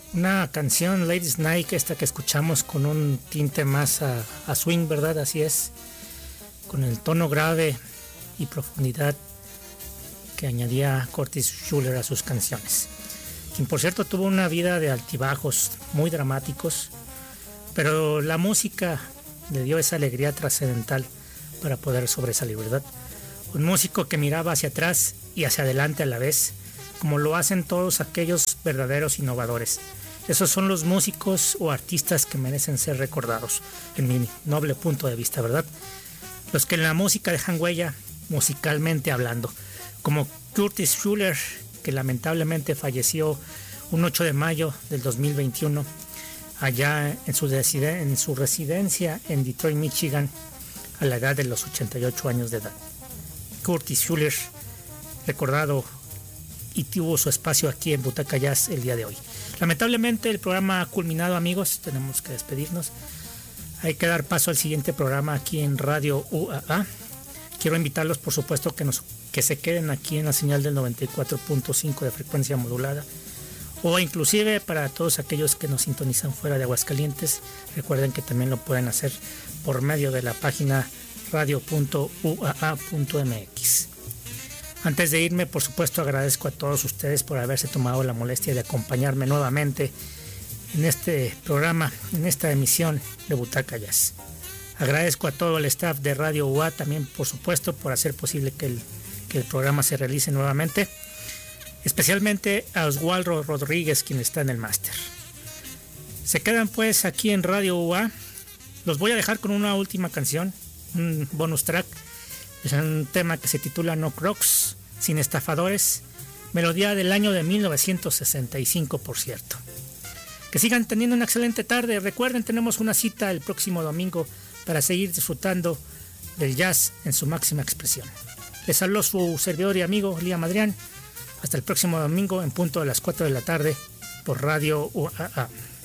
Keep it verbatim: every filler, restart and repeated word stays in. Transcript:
Una canción, Lady Snake, esta que escuchamos con un tinte más a, a swing, ¿verdad? Así es, con el tono grave y profundidad que añadía Curtis Schuller a sus canciones. Quien por cierto tuvo una vida de altibajos muy dramáticos, pero la música le dio esa alegría trascendental para poder sobresalir, ¿verdad? Un músico que miraba hacia atrás y hacia adelante a la vez, como lo hacen todos aquellos verdaderos innovadores. Esos son los músicos o artistas que merecen ser recordados, en mi noble punto de vista, ¿verdad? Los que en la música dejan huella, musicalmente hablando, como Curtis Schuller, que lamentablemente falleció un ocho de mayo del dos mil veintiuno, allá en su, residen- en su residencia en Detroit, Michigan, a la edad de los ochenta y ocho años de edad. Curtis Schuller, recordado y tuvo su espacio aquí en Butaca Jazz el día de hoy. Lamentablemente el programa ha culminado, amigos, tenemos que despedirnos. Hay que dar paso al siguiente programa aquí en Radio U A A. Quiero invitarlos, por supuesto, que, nos, que se queden aquí en la señal del noventa y cuatro punto cinco de frecuencia modulada, o inclusive para todos aquellos que nos sintonizan fuera de Aguascalientes, recuerden que también lo pueden hacer por medio de la página radio punto u a a punto m x. Antes de irme, por supuesto, agradezco a todos ustedes por haberse tomado la molestia de acompañarme nuevamente en este programa, en esta emisión de Butaca Jazz. Agradezco a todo el staff de Radio U A también, por supuesto, por hacer posible que el, que el programa se realice nuevamente. Especialmente a Oswaldo Rodríguez, quien está en el máster. Se quedan pues aquí en Radio U A. Los voy a dejar con una última canción, un bonus track. Es un tema que se titula No Crocs, Sin Estafadores, melodía del año de mil novecientos sesenta y cinco, por cierto. Que sigan teniendo una excelente tarde. Recuerden, tenemos una cita el próximo domingo para seguir disfrutando del jazz en su máxima expresión. Les habló su servidor y amigo Liam Adrián. Hasta el próximo domingo en punto de las cuatro de la tarde por Radio U A A.